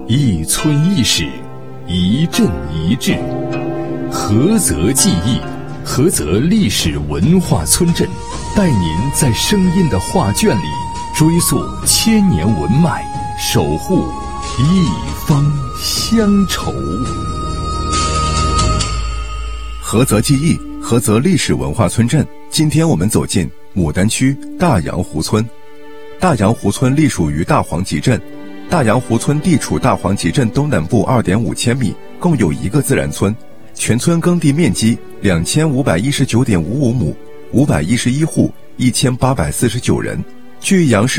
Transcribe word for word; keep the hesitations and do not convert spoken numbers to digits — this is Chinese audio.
一村一史，一镇一志。菏泽记忆，菏泽历史文化村镇，带您在声音的画卷里追溯千年文脉，守护一方乡愁。 菏泽记忆，菏泽历史文化村镇。今天我们走进牡丹区大洋湖村。大洋湖村隶属于大黄集镇，大洋湖村地处大黄集镇东南部 二点五千米，共有一个自然村，全村耕地面积 两千五百一十九点五五亩，五百一十一户，一千八百四十九人。据杨氏